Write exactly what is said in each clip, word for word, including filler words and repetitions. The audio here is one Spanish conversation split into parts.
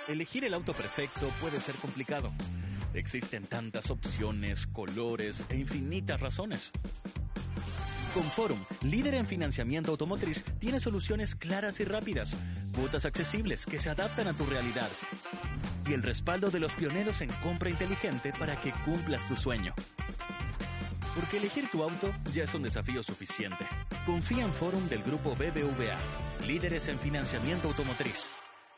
Elegir el auto perfecto puede ser complicado. Existen tantas opciones, colores e infinitas razones. Con Forum, líder en financiamiento automotriz, tiene soluciones claras y rápidas, cuotas accesibles que se adaptan a tu realidad y el respaldo de los pioneros en compra inteligente para que cumplas tu sueño. Porque elegir tu auto ya es un desafío suficiente. Confía en Forum del grupo B B V A, líderes en financiamiento automotriz.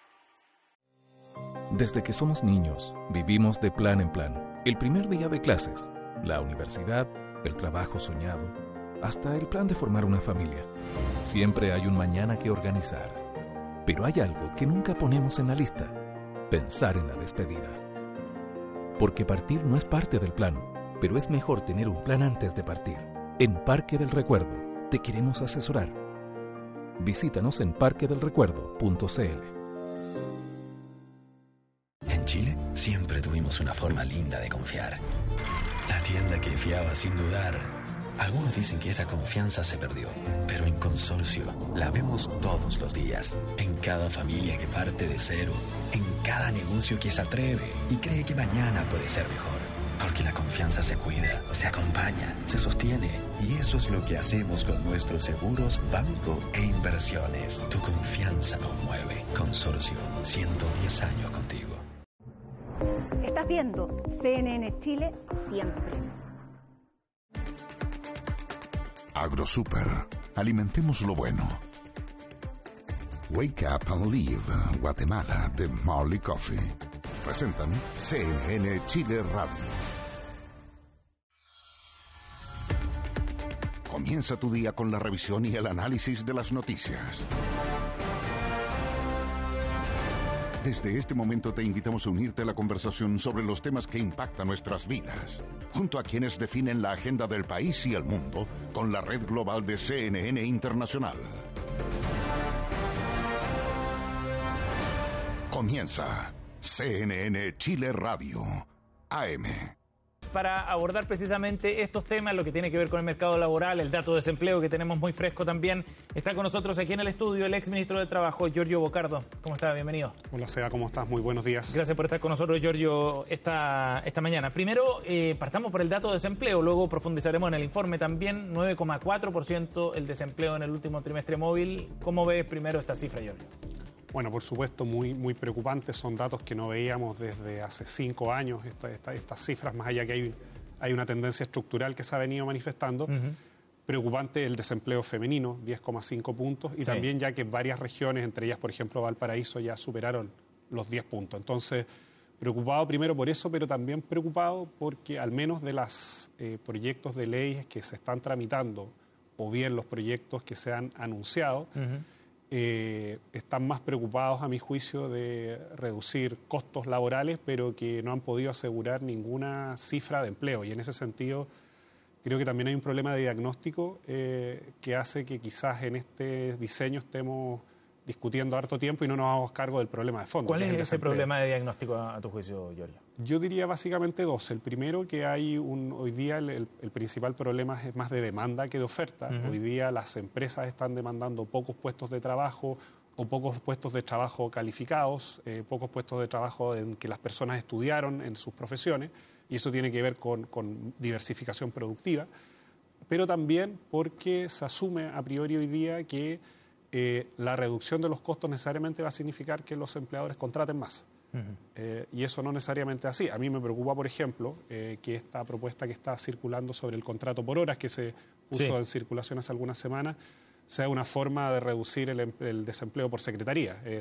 Desde que somos niños, vivimos de plan en plan. El primer día de clases, la universidad, el trabajo soñado, hasta el plan de formar una familia. Siempre hay un mañana que organizar. Pero hay algo que nunca ponemos en la lista: pensar en la despedida. Porque partir no es parte del plan, pero es mejor tener un plan antes de partir. En Parque del Recuerdo te queremos asesorar. Visítanos en parque del recuerdo punto c l. En Chile siempre tuvimos una forma linda de confiar. La tienda que fiaba sin dudar. Algunos dicen que esa confianza se perdió, pero en Consorcio la vemos todos los días. En cada familia que parte de cero, en cada negocio que se atreve y cree que mañana puede ser mejor. Porque la confianza se cuida, se acompaña, se sostiene. Y eso es lo que hacemos con nuestros seguros, banco e inversiones. Tu confianza nos mueve. Consorcio, ciento diez años contigo. Estás viendo C N N Chile siempre. AgroSuper. Alimentemos lo bueno. Wake Up and Live, Guatemala, de Marley Coffee. Presentan C N N Chile Radio. Comienza tu día con la revisión y el análisis de las noticias. Desde este momento te invitamos a unirte a la conversación sobre los temas que impactan nuestras vidas, junto a quienes definen la agenda del país y el mundo, con la red global de C N N Internacional. Comienza C N N Chile Radio, A M. Para abordar precisamente estos temas, lo que tiene que ver con el mercado laboral, el dato de desempleo que tenemos muy fresco también. Está con nosotros aquí en el estudio el ex ministro de Trabajo, Giorgio Bocardo. ¿Cómo está? Bienvenido. Hola, Seba, ¿cómo estás? Muy buenos días. Gracias por estar con nosotros, Giorgio, esta, esta mañana. Primero, eh, partamos por el dato de desempleo, luego profundizaremos en el informe también. nueve coma cuatro por ciento el desempleo en el último trimestre móvil. ¿Cómo ves primero esta cifra, Giorgio? Bueno, por supuesto, muy, muy preocupantes. Son datos que no veíamos desde hace cinco años. Esta, esta, estas cifras, más allá que hay... Hay una tendencia estructural que se ha venido manifestando. Uh-huh. Preocupante el desempleo femenino, diez coma cinco puntos, y sí. También ya que varias regiones, entre ellas, por ejemplo, Valparaíso, ya superaron los diez puntos. Entonces, preocupado primero por eso, pero también preocupado porque al menos de los eh, proyectos de leyes que se están tramitando, o bien los proyectos que se han anunciado, uh-huh. Eh, están más preocupados, a mi juicio, de reducir costos laborales, pero que no han podido asegurar ninguna cifra de empleo. Y en ese sentido, creo que también hay un problema de diagnóstico eh, que hace que quizás en este diseño estemos discutiendo harto tiempo y no nos hagamos cargo del problema de fondo. ¿Cuál es, es ese problema de diagnóstico a, a tu juicio, Giorgio? Yo diría básicamente dos. El primero, que hay un, hoy día el, el, el principal problema es más de demanda que de oferta. Uh-huh. Hoy día las empresas están demandando pocos puestos de trabajo o pocos puestos de trabajo calificados, eh, pocos puestos de trabajo en que las personas estudiaron en sus profesiones, y eso tiene que ver con, con diversificación productiva, pero también porque se asume a priori hoy día que eh, la reducción de los costos necesariamente va a significar que los empleadores contraten más. Uh-huh. Eh, y eso no necesariamente es así. A mí me preocupa, por ejemplo, eh, que esta propuesta que está circulando sobre el contrato por horas, que se puso sí. en circulación hace algunas semanas, sea una forma de reducir el, el desempleo por secretaría. Eh,